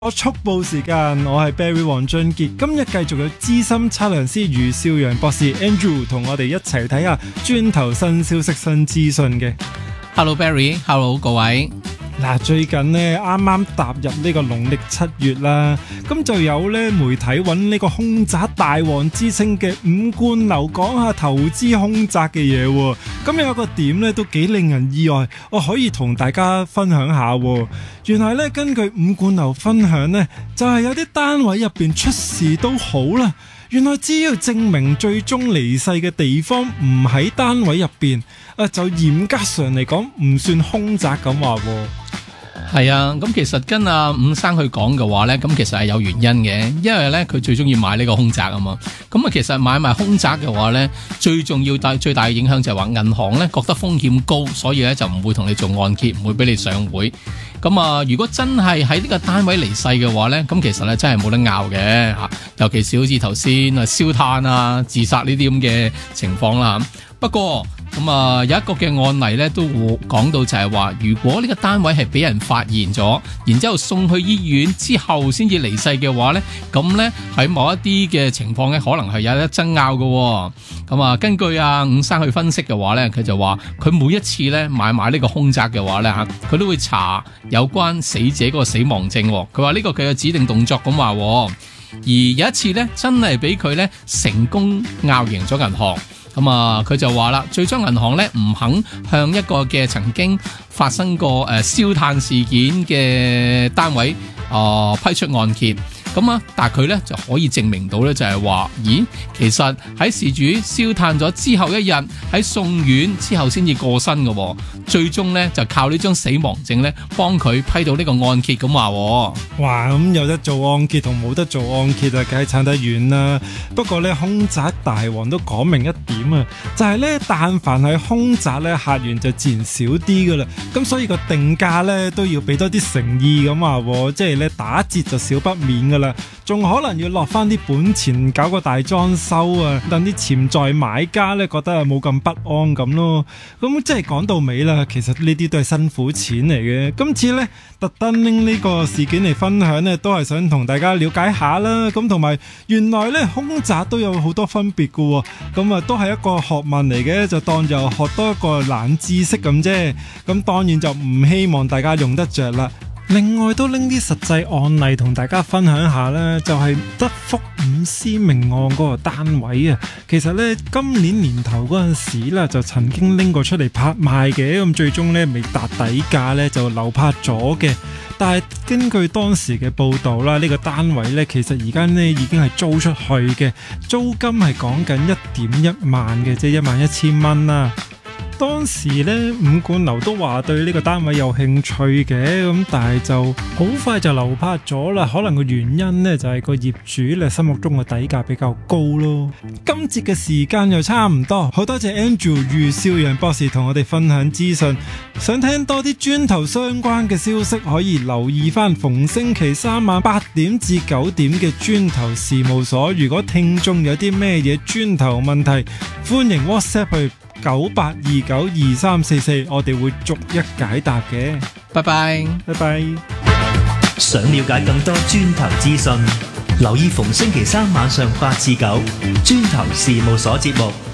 我速報時間，我係 Barry 黃俊傑，今日繼續有資深測量師余少陽博士 Andrew 同我哋一齊睇下磚頭新消息、新資訊嘅。 Hello Barry，Hello 各位。 嗱，最近呢啱啱踏入呢個農曆7月啦，咁就有呢媒體揾呢個凶宅大王之稱嘅伍冠樓講下投資凶宅嘅嘢喎。咁有個點呢都幾令人意外，我可以同大家分享下喎。原來呢，根據伍冠樓分享呢，就係有啲單位入邊出事都好啦。原來只要證明最終離世嘅地方唔喺單位入邊，就嚴格上嚟講唔算凶宅咁話喎。 係啊，咁其實跟阿伍生去講嘅話呢，咁其實係有原因嘅，因為呢，佢最中意買呢個凶宅啊嘛。咁啊，其實買賣凶宅嘅話呢，最重要最大嘅影響就係話銀行呢覺得風險高，所以呢就唔會同你做按揭，唔會俾你上會。咁啊，如果真係喺呢個單位離世嘅話呢，咁其實呢真係冇得拗嘅吓，尤其是好似頭先啊燒炭啊、自殺呢啲咁嘅情況啦。不過咁啊，有一個嘅案例咧，都講到就係話，如果呢個單位係俾人發現咗，然之後送去醫院之後先至離世嘅話咧，咁咧喺某一啲嘅情況咧，可能係有得爭拗嘅。咁啊，根據伍生去分析嘅話咧，佢就話佢每一次咧買賣呢個凶宅嘅話咧吓，佢都會查有關死者嗰個死亡證。佢話呢個佢嘅指定動作咁話，而有一次咧真係俾佢咧成功拗贏咗銀行。咁啊，佢就話啦，最終銀行咧唔肯向一個嘅曾經發生過燒炭事件嘅單位批出按揭。咁啊，但係佢咧就可以證明到咧，就係話，咦，其實喺事主燒炭咗之後一日，喺送院之後先至過身嘅，最終咧就靠呢張死亡證咧幫佢批到呢個按揭咁話。 哇，咁有得做按揭同冇得做按揭啊，梗係差得遠啦。不過咧，凶宅大王都講明一點啊，就係咧，但凡係凶宅咧，客源就自然少啲噶啦。咁所以個定價咧都要俾多啲誠意咁話，即係咧打折就少不免噶啦。仲可能要落翻啲本錢搞個大裝修啊，等啲潛在買家咧覺得冇咁不安咁咯。咁即係講到尾啦，其實呢啲都係辛苦錢嚟嘅。今次咧特登拎呢個事件嚟分享咧，都係想同大家了解下啦。咁同埋原來咧凶宅都有好多分別噶，咁啊都係一個學問嚟嘅，就當就學多一個冷知識咁啫。咁當然就唔希望大家用得着啦。另外都拎啲實際案例同大家分享下啦，就係德福伍思明案嗰個單位啊。其實呢，今年年頭嗰陣時啦，就曾經拎過出嚟拍賣嘅，咁最終呢未達底價呢就流拍咗嘅。但係根據當時嘅報道啦，呢個單位呢其實而家呢已經係租出去嘅，租金係講緊1.1萬嘅，即係11000蚊啦。當時咧，伍冠樓都話對呢個單位有興趣嘅，咁但係就好快就流拍咗啦。可能個原因呢，就係個業主咧心目中嘅底價比較高咯。今節嘅時間又差唔多，好多謝 Andrew 余少陽博士同我哋分享資訊。想聽多啲磚頭相關嘅消息，可以留意翻逢星期3晚8點至9點嘅磚頭事務所。如果聽眾有啲咩嘢磚頭問題，歡迎 WhatsApp 去98292344，我哋會逐一解答嘅。 拜拜， 拜拜。 想了解更多磚頭資訊，留意逢星期3晚上8至9，磚頭事務所節目。